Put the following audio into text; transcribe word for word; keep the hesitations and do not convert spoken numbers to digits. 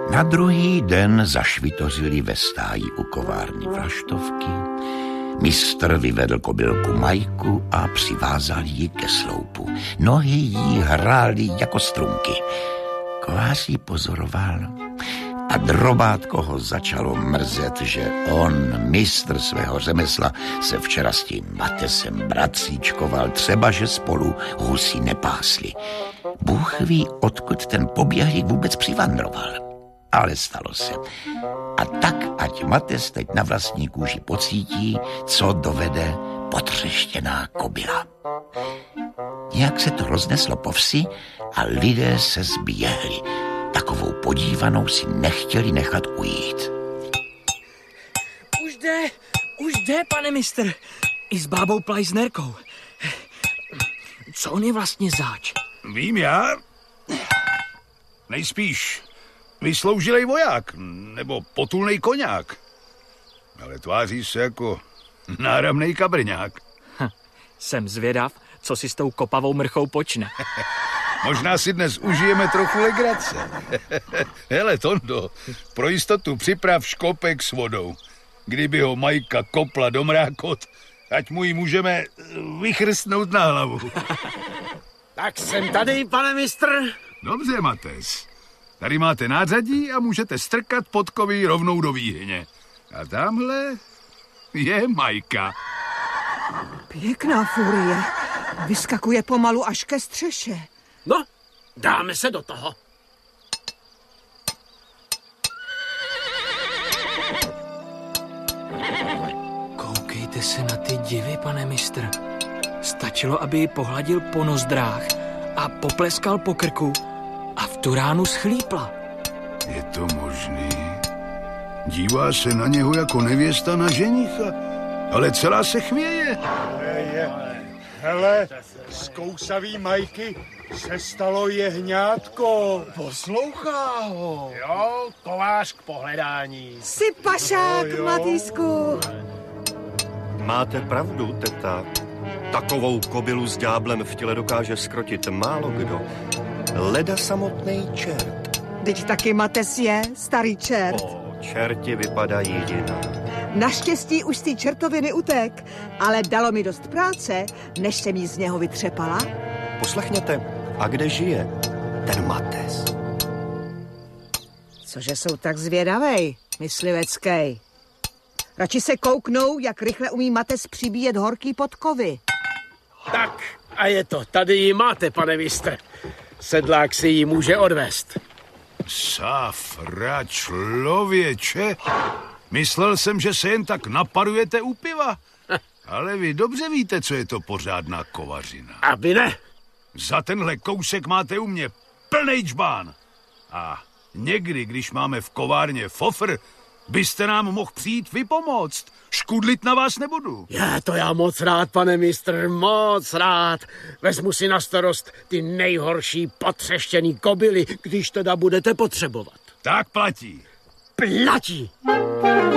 Na druhý den zašvitořili ve stáji u kovárny Vlaštovky. Mistr vyvedl kobylku Majku a přivázal ji ke sloupu. Nohy jí hrály jako strunky. Kovář ji pozoroval a drobátko ho začalo mrzet, že on, mistr svého řemesla, se včera s tím Matesem bratříčkoval, třeba že spolu husy nepásli. Bůh ví, odkud ten poběhlík vůbec přivandroval. Ale stalo se. A tak, ať Mates teď na vlastní kůži pocítí, co dovede potřeštěná kobyla. Nějak se to rozneslo po vsi a lidé se zběhli. Takovou podívanou si nechtěli nechat ujít. Už jde, už jde, pane mistr. I s bábou Plajznerkou. Co on je vlastně zač? Vím já. Nejspíš vysloužilej voják, nebo potulnej koňák. Ale tváří se jako náramnej kabrňák. Hm, jsem zvědav, co si s tou kopavou mrchou počne. Možná si dnes užijeme trochu legrace. Hele, Tondo, pro jistotu připrav škopek s vodou. Kdyby ho Majka kopla do mrákot, ať mu ji můžeme vychrstnout na hlavu. Tak jsem tady, pane mistr. Dobře, Mates. Tady máte nářadí a můžete strkat podkovy rovnou do výhně. A tamhle je Majka. Pěkná furie. Vyskakuje pomalu až ke střeše. No, dáme se do toho. Koukejte se na ty divy, pane mistr. Stačilo, aby ji pohladil po nozdrách a popleskal po krku a v tu ránu schlípla. Je to možný? Dívá se na něho jako nevěsta na ženicha, ale celá se chvěje. Hele, z kousavý Majky se stalo jehňátko. Poslouchá ho. Jo, kovář k pohledání. Jsi pašák, Matýsku. Máte pravdu, teta. Takovou kobylu s ďáblem v těle dokáže skrotit málo kdo. Leda samotný čert. Teď taky Mates je starý čert. O, čerti vypadají jinak. Naštěstí už z té čertoviny utek, ale dalo mi dost práce, než jsem jí z něho vytřepala. Poslechněte, a kde žije ten Mates? Cože jsou tak zvědavej, mysliveckej. Radši se kouknou, jak rychle umí Mates přibíjet horký podkovy. Tak, a je to. Tady ji máte, pane mistr. Sedlák si ji může odvést. Safra, člověče. Myslel jsem, že se jen tak naparujete u piva. Ale vy dobře víte, co je to pořádná kovařina. Aby ne. Za tenhle kousek máte u mě plnej džbán. A někdy, když máme v kovárně fofr, byste nám mohl přijít vypomoct. Škudlit na vás nebudu. Já to já moc rád, pane mistr, moc rád. Vezmu si na starost ty nejhorší potřeštěný kobyly, když teda budete potřebovat. Tak platí. Platí.